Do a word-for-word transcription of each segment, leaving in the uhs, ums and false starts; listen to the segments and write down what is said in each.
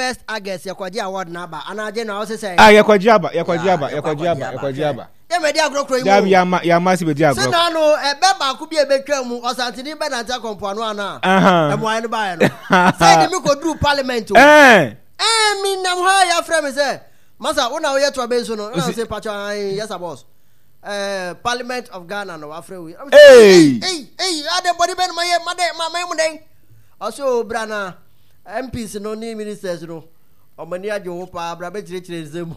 first August yakwaji award na ba anaje na o se say ah yakwaji aba yakwaji aba yakwaji aba yakwaji aba ya me dia agrokro yi mu ya ma ya ma si be dia agrokro se na no e be ba ku bi e betwa mu osantini be na ta kompoano ana e mo ayi no ba ya no say di mi ko do parliament o eh eh mi na ha ya frame me say masa una o ye to be so no na say pacho yes boss eh Parliament of Ghana no afre we hey hey hey ade body ben my made my my den also brana M Ps no ni ministers no omani ajo pa bra be chire chire zemu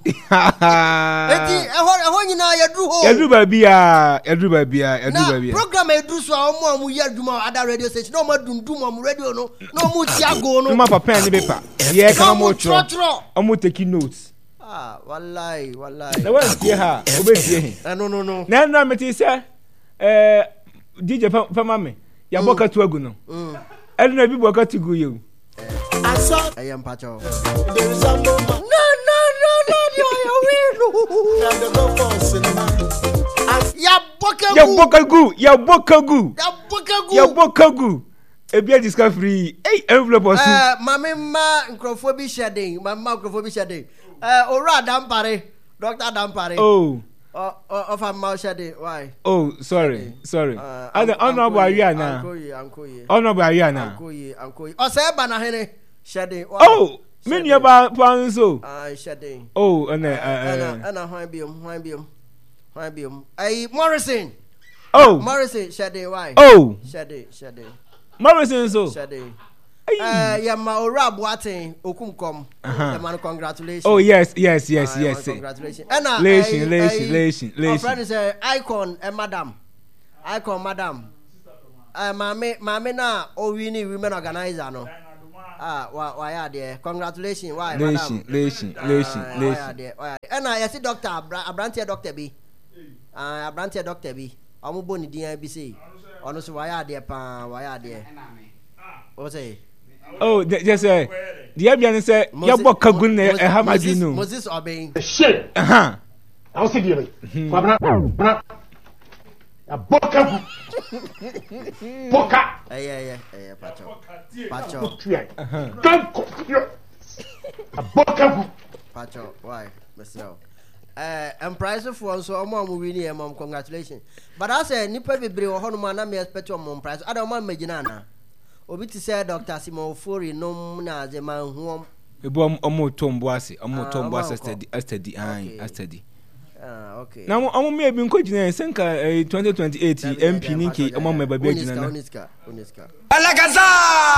eti ehwo ehwo nyina yadru ho yadru ba bia yadru ba bia yadru ba bia program edru so omo amu yaduma ada radio station no ma dundum amu radio no no mu tiago no ma papa ni be pa ye kan mo tro omo take notes ah wallahi wallahi na wan tie ha obetie he no no no na na meti se eh D J fama me ya boka tu agu no mm elu na bi boka tu gu you I am pacho there is a moment no no no no you are weird and the go for cinema ya boka gu ya boka gu ya boka gu ya boka gu ya boka gu ebia discovery eh envelope osu eh mama ma nkrofo bi shedding mama nkrofo bi shedding eh ora dampare Doctor Dampare oh oh of am ma shedding why oh sorry sorry ada honorable Ariana ankoyi ankoyi honorable Ariana ankoyi ankoyi o say ba na hene shedding oh me ni ba pan so ah shedding oh ana ana ana hwan biom hwan biom hwan biom ai Morrison oh Morrison shedding why oh shedding shedding Morrison so shedding eh ya ma ora Boatin okumkom the man congratulations oh yes yes yes yes congratulations and relation relation relation relation friend is a icon and madam icon madam eh mama mama na o wini women organizer no ah wa wa ya there congratulations why madam relation relation relation and I see doctor Abrantia doctor bi ah Abrantia doctor bi omo boni din bi say ono so wa ya there pa wa ya there o say oh just say the Abian say ya boka gun na e ha madinu Moses Obey shit aha I was thinking bra bra ya boka boka eh eh eh pacho pacho don't confuse a boka pacho why myself eh and price for so omo amu wini e mom congratulations but I say nipa bebre wo hono ma na me expect mom price ada mo magina na obi ti say Doctor Simon Fori no na ze man huom ebo omo tombo ase omo tombo ase steady steady an steady ah okay na omo me bi nko gina senka twenty twenty-eight M P ninki omo me ba be gina na Uniska Uniska Alakaza